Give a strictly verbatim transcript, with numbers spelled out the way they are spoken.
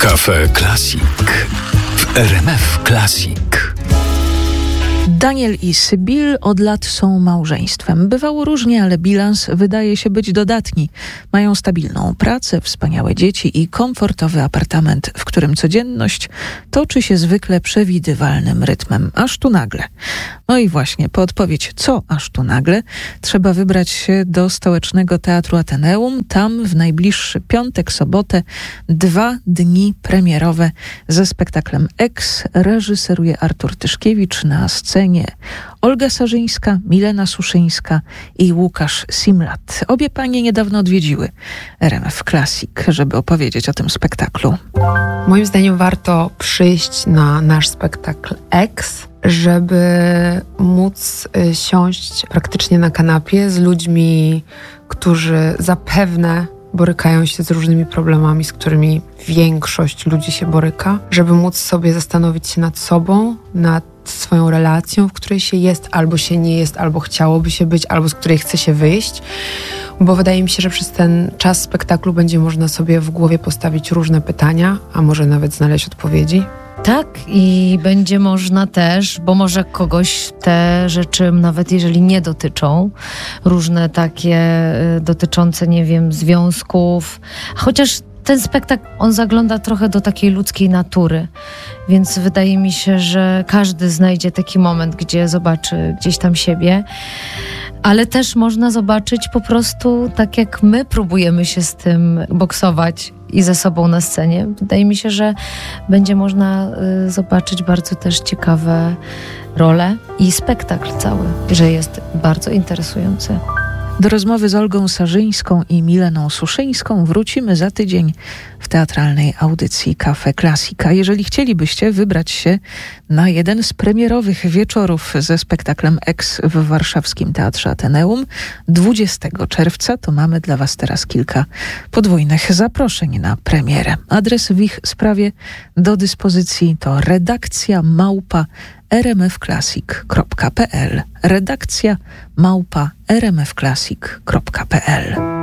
Cafe Classic w R M F Classic. Daniel i Sybil od lat są małżeństwem. Bywało różnie, ale bilans wydaje się być dodatni. Mają stabilną pracę, wspaniałe dzieci i komfortowy apartament, w którym codzienność toczy się zwykle przewidywalnym rytmem. Aż tu nagle. No i właśnie, po odpowiedź co aż tu nagle, trzeba wybrać się do stołecznego Teatru Ateneum. Tam w najbliższy piątek, sobotę dwa dni premierowe ze spektaklem X reżyseruje Artur Tyszkiewicz, na scenie Olga Sarzyńska, Milena Suszyńska i Łukasz Simlat. Obie panie niedawno odwiedziły R M F Classic, żeby opowiedzieć o tym spektaklu. Moim zdaniem warto przyjść na nasz spektakl X, żeby móc siąść praktycznie na kanapie z ludźmi, którzy zapewne borykają się z różnymi problemami, z którymi większość ludzi się boryka, żeby móc sobie zastanowić się nad sobą, nad swoją relacją, w której się jest, albo się nie jest, albo chciałoby się być, albo z której chce się wyjść, bo wydaje mi się, że przez ten czas spektaklu będzie można sobie w głowie postawić różne pytania, a może nawet znaleźć odpowiedzi. Tak, i będzie można też, bo może kogoś te rzeczy, nawet jeżeli nie dotyczą, różne takie y, dotyczące, nie wiem, związków, chociaż ten spektakl, on zagląda trochę do takiej ludzkiej natury, więc wydaje mi się, że każdy znajdzie taki moment, gdzie zobaczy gdzieś tam siebie, ale też można zobaczyć po prostu tak, jak my próbujemy się z tym boksować i ze sobą na scenie. Wydaje mi się, że będzie można y, zobaczyć bardzo też ciekawe role i spektakl cały, że jest bardzo interesujący. Do rozmowy z Olgą Sarzyńską i Mileną Suszyńską wrócimy za tydzień w teatralnej audycji Cafe Classica. Jeżeli chcielibyście wybrać się na jeden z premierowych wieczorów ze spektaklem X w warszawskim Teatrze Ateneum dwudziestego czerwca, to mamy dla Was teraz kilka podwójnych zaproszeń na premierę. Adres w ich sprawie do dyspozycji to redakcja małpa r m f classic kropka p l. Redakcja małpa r m f classic kropka p l.